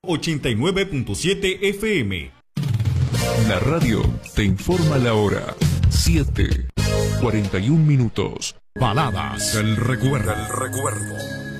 89.7 FM. La radio te informa la hora. 7:41 minutos. Baladas del recuerdo.